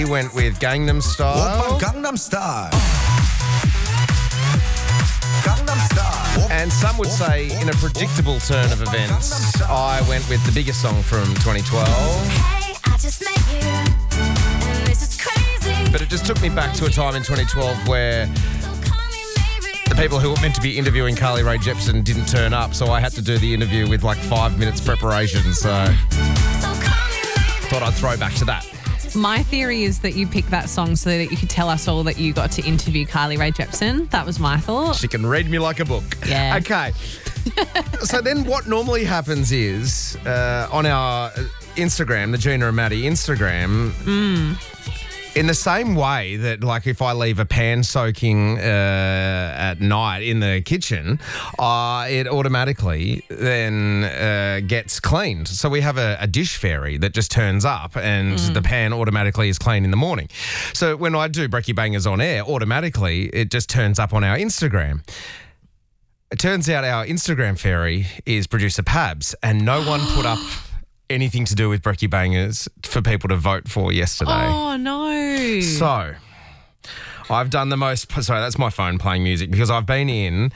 He went with Gangnam Style. Gangnam Style. Gangnam Style. And some would say, in a predictable turn of events, I went with the biggest song from 2012. Hey, I just met you, and this is crazy. But it just took me back to a time in 2012 where So call me maybe. the people who were meant to be interviewing Carly Rae Jepsen didn't turn up, so I had to do the interview with like 5 minutes preparation. So So call me maybe. thought I'd throw back to that. My theory is that you picked that song so that you could tell us all that you got to interview Carly Rae Jepsen. That was my thought. She can read me like a book. Yeah. Okay. So then what normally happens is on our Instagram, the Gina and Maddie Instagram, in the same way that, like, if I leave a pan soaking at night in the kitchen, it automatically then gets cleaned. So we have a dish fairy that just turns up and the pan automatically is clean in the morning. So when I do Brekkie Bangers on air, automatically it just turns up on our Instagram. It turns out our Instagram fairy is producer Pabs, and no one put up anything to do with Brekkie Bangers for people to vote for yesterday. Oh, no. So, I've done the most... Sorry, that's my phone playing music, because I've been in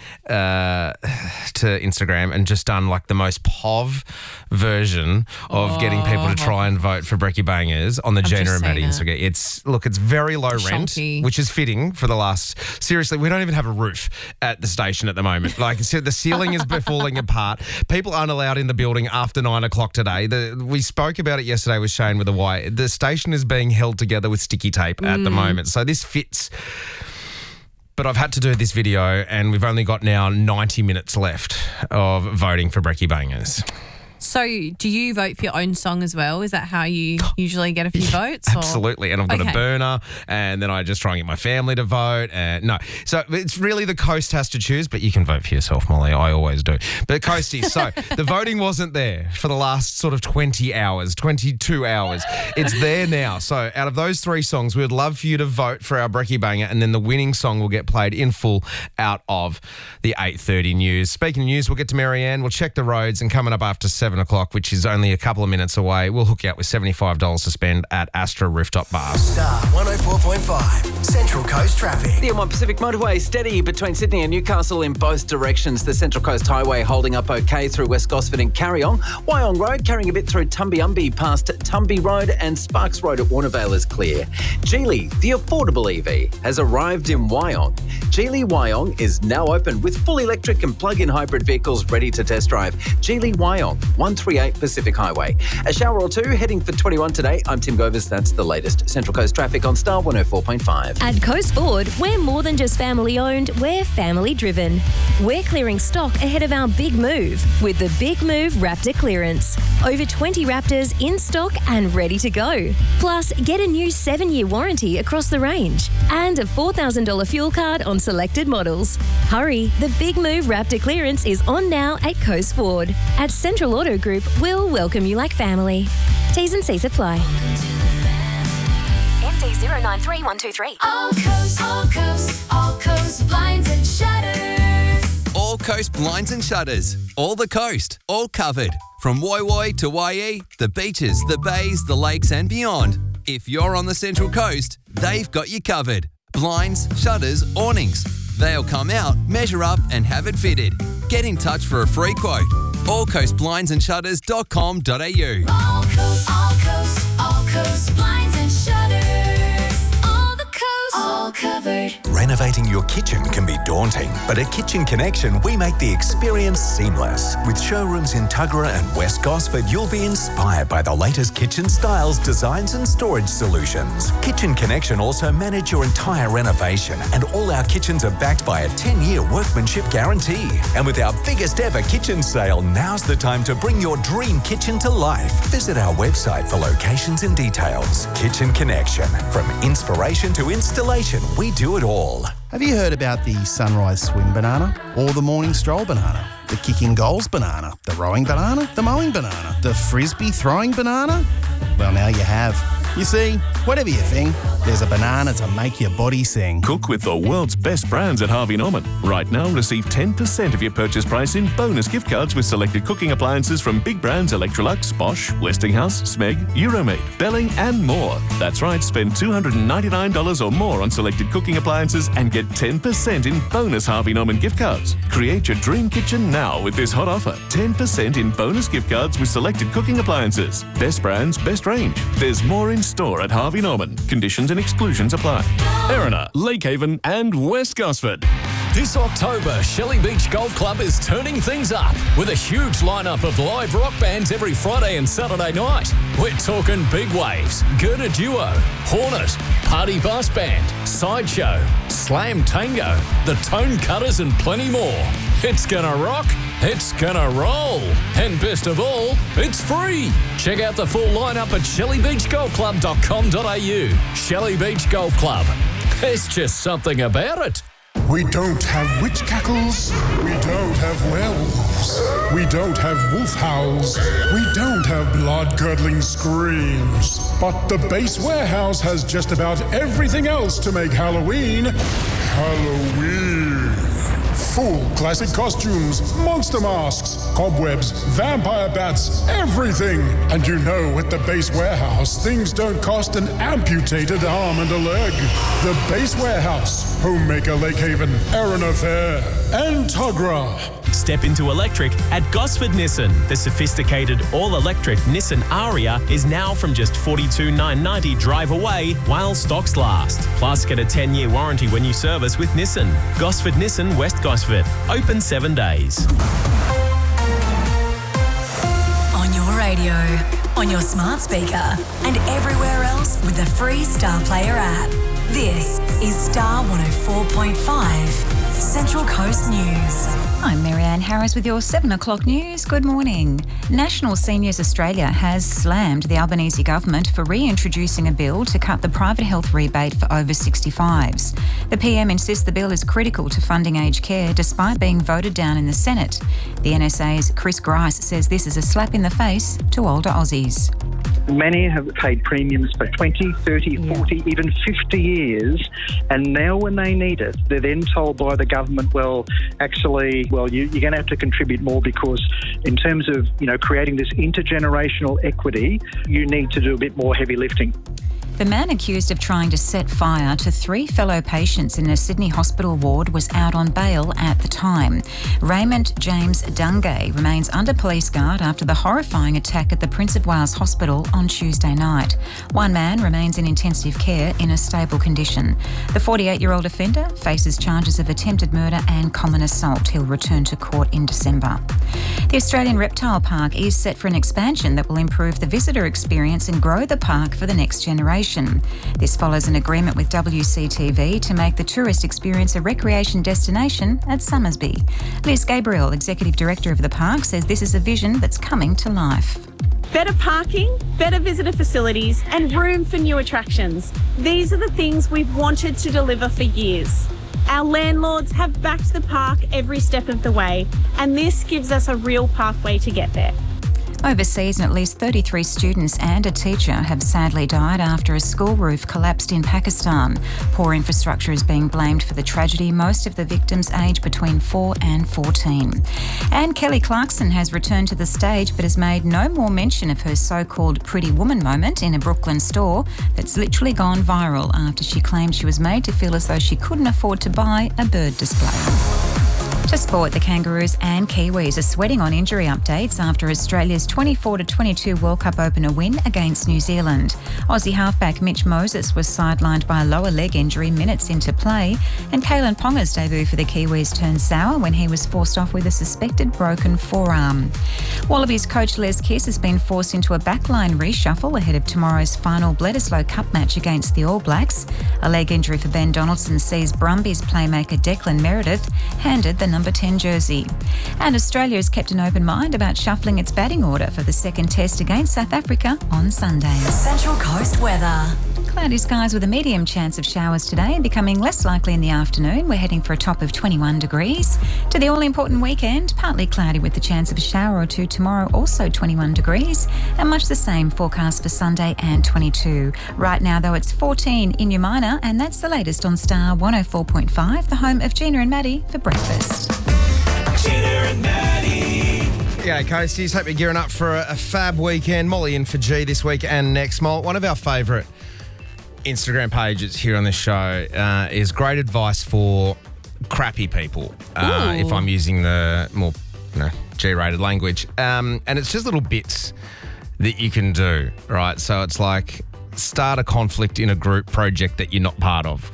to Instagram and just done like the most POV version of getting people to try and vote for Brekkie Bangers on the Gina just and Maddie seen it. Instagram. It's very low rent, Shonky. which is fitting for the last... Seriously, we don't even have a roof at the station at the moment. Like, so the ceiling is falling apart. People aren't allowed in the building after 9 o'clock today. We spoke about it yesterday with Shane with a Y. The station is being held together with sticky tape at the moment. So this fits... But I've had to do this video, and we've only got now 90 minutes left of voting for Brekkie Bangers. So do you vote for your own song as well? Is that how you usually get a few votes? or- Absolutely. And I've got a Okay. burner, and then I just try and get my family to vote. And no. So it's really the Coast has to choose, but you can vote for yourself, Molly. I always do. But Coastie, so the voting wasn't there for the last sort of 20 hours, 22 hours. It's there now. So out of those three songs, we would love for you to vote for our Brekkie Banger, and then the winning song will get played in full out of the 8:30 news. Speaking of news, we'll get to Marianne. We'll check the roads, and coming up after 7 o'clock, which is only a couple of minutes away, we'll hook you up with $75 to spend at Astra Rooftop Bar. Star 104.5 Central Coast Traffic. The M1 Pacific Motorway steady between Sydney and Newcastle in both directions. The Central Coast Highway holding up okay through West Gosford and Carryong. Wyong Road carrying a bit through Tumby past Tumby Road, and Sparks Road at Warnervale is clear. Geely, the affordable EV, has arrived in Wyong. Geely Wyong is now open with full electric and plug-in hybrid vehicles ready to test drive. Geely Wyong, 138 Pacific Highway. A shower or two heading for 21 today. I'm Tim Govers. That's the latest Central Coast traffic on Star 104.5. At Coast Ford, we're more than just family owned, we're family driven. We're clearing stock ahead of our big move with the Big Move Raptor clearance. Over 20 Raptors in stock and ready to go. Plus, get a new 7-year warranty across the range and a $4,000 fuel card on selected models. Hurry, the Big Move Raptor clearance is on now at Coast Ford. At Central Auto Group, we'll welcome you like family. T's and C's apply. MD 093123. All coast blinds and shutters. All Coast Blinds and Shutters. All the coast. All covered. From Woi Woi to Waihee, the beaches, the bays, the lakes and beyond. If you're on the Central Coast, they've got you covered. Blinds, shutters, awnings. They'll come out, measure up and have it fitted. Get in touch for a free quote. allcoastblindsandShutters.com.au. All coast blinds and shutters. All the coast, all covered. Renovating your kitchen can be daunting, but at Kitchen Connection, we make the experience seamless. With showrooms in Tuggerah and West Gosford, you'll be inspired by the latest kitchen styles, designs and storage solutions. Kitchen Connection also manage your entire renovation, and all our kitchens are backed by a 10-year workmanship guarantee. And with our biggest ever kitchen sale, now's the time to bring your dream kitchen to life. Visit our website for locations and details. Kitchen Connection. From inspiration to installation, we do it all. Have you heard about the sunrise swim banana or the morning stroll banana? The kicking goals banana, the rowing banana, the mowing banana, the frisbee throwing banana? Well, now you have. You see, whatever you think, there's a banana to make your body sing. Cook with the world's best brands at Harvey Norman. Right now, receive 10% of your purchase price in bonus gift cards with selected cooking appliances from big brands Electrolux, Bosch, Westinghouse, Smeg, Euromade, Belling and more. That's right, spend $299 or more on selected cooking appliances and get 10% in bonus Harvey Norman gift cards. Create your dream kitchen now with this hot offer. 10% in bonus gift cards with selected cooking appliances. Best brands, best range. There's more in store at Harvey Norman. Conditions and exclusions apply. Erina, Lakehaven and West Gosford. This October, Shelley Beach Golf Club is turning things up with a huge lineup of live rock bands every Friday and Saturday night. We're talking Big Waves, Gerda Duo, Hornet, Party Bass Band, Sideshow, Slam Tango, The Tone Cutters and plenty more. It's gonna rock, it's gonna roll, and best of all, it's free. Check out the full lineup at shelleybeachgolfclub.com.au. Shelley Beach Golf Club. There's just something about it. We don't have witch cackles. We don't have werewolves. We don't have wolf howls. We don't have blood-curdling screams. But the Base Warehouse has just about everything else to make Halloween Halloween. Full classic costumes, monster masks, cobwebs, vampire bats, everything. And you know, at the Base Warehouse, things don't cost an amputated arm and a leg. The Base Warehouse, Homemaker Lakehaven, Erina Fair, and Tugra. Step into electric at Gosford Nissan. The sophisticated all-electric Nissan Aria is now from just $42,990 drive away while stocks last. Plus, get a 10-year warranty when you service with Nissan. Gosford Nissan, West Gosford. Open 7 days. On your radio, on your smart speaker, and everywhere else with the free Star Player app. This is Star 104.5, Central Coast News. I'm Marianne Harris with your 7 o'clock news. Good morning. National Seniors Australia has slammed the Albanese government for reintroducing a bill to cut the private health rebate for over 65s. The PM insists the bill is critical to funding aged care despite being voted down in the Senate. The NSA's Chris Grice says this is a slap in the face to older Aussies. Many have paid premiums for 20, 30, 40, even 50 years, and now when they need it, they're then told by the government, you're going to have to contribute more because in terms of, creating this intergenerational equity, you need to do a bit more heavy lifting. The man accused of trying to set fire to 3 fellow patients in a Sydney hospital ward was out on bail at the time. Raymond James Dungay remains under police guard after the horrifying attack at the Prince of Wales Hospital on Tuesday night. One man remains in intensive care in a stable condition. The 48-year-old offender faces charges of attempted murder and common assault. He'll return to court in December. The Australian Reptile Park is set for an expansion that will improve the visitor experience and grow the park for the next generation. This follows an agreement with WCTV to make the tourist experience a recreation destination at Summersby. Liz Gabriel, Executive Director of the park, says this is a vision that's coming to life. Better parking, better visitor facilities, and room for new attractions. These are the things we've wanted to deliver for years. Our landlords have backed the park every step of the way, and this gives us a real pathway to get there. Overseas, at least 33 students and a teacher have sadly died after a school roof collapsed in Pakistan. Poor infrastructure is being blamed for the tragedy, most of the victims aged between 4 and 14. And Kelly Clarkson has returned to the stage but has made no more mention of her so-called Pretty Woman moment in a Brooklyn store that's literally gone viral after she claimed she was made to feel as though she couldn't afford to buy a bird display. To sport, the Kangaroos and Kiwis are sweating on injury updates after Australia's 24-22 World Cup opener win against New Zealand. Aussie halfback Mitch Moses was sidelined by a lower leg injury minutes into play, and Kalen Ponga's debut for the Kiwis turned sour when he was forced off with a suspected broken forearm. Wallabies coach Les Kiss has been forced into a backline reshuffle ahead of tomorrow's final Bledisloe Cup match against the All Blacks. A leg injury for Ben Donaldson sees Brumbies playmaker Declan Meredith handed the number 10 jersey. And Australia has kept an open mind about shuffling its batting order for the second test against South Africa on Sunday. Central Coast weather. Cloudy skies with a medium chance of showers today, becoming less likely in the afternoon. We're heading for a top of 21 degrees. To the all-important weekend, partly cloudy with the chance of a shower or two tomorrow, also 21 degrees, and much the same forecast for Sunday and 22. Right now, though, it's 14 in your minor, and that's the latest on Star 104.5, the home of Gina and Maddie for breakfast. Gina and Maddie. Yeah, Coasties, hope you're gearing up for a fab weekend. Molly in for G this week and next. Mol, one of our favourite Instagram pages here on this show is great advice for crappy people, if I'm using the more G-rated language. And it's just little bits that you can do, right? So it's like start a conflict in a group project that you're not part of.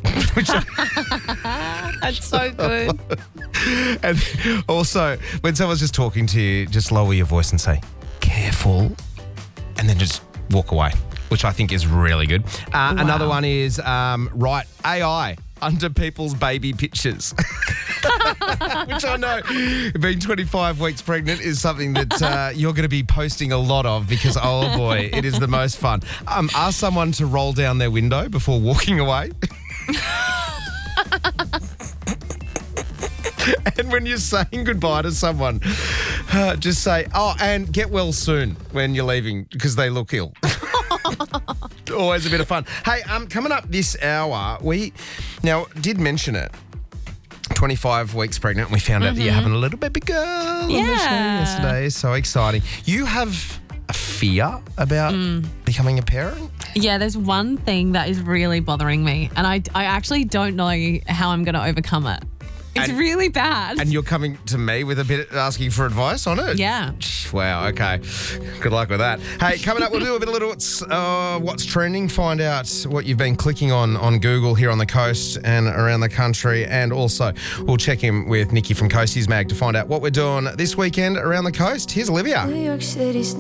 That's so good. And also, when someone's just talking to you, just lower your voice and say, careful, and then just walk away, which I think is really good. Another one is write AI under people's baby pictures. Which I know, being 25 weeks pregnant is something that you're going to be posting a lot of because, oh boy, it is the most fun. Ask someone to roll down their window before walking away. And when you're saying goodbye to someone, just say, oh, and get well soon when you're leaving because they look ill. Always a bit of fun. Hey, coming up this hour, we now did mention it. 25 weeks pregnant. We found out that you're having a little baby girl on the show yesterday. So exciting. You have a fear about becoming a parent? Yeah, there's one thing that is really bothering me, and I actually don't know how I'm going to overcome it. It's really bad. And you're coming to me with a bit asking for advice on it? Yeah. Wow, okay. Good luck with that. Hey, coming up, we'll do a bit of little what's trending, find out what you've been clicking on Google here on the coast and around the country. And also, we'll check in with Nikki from Coasties Mag to find out what we're doing this weekend around the coast. Here's Olivia. New York City's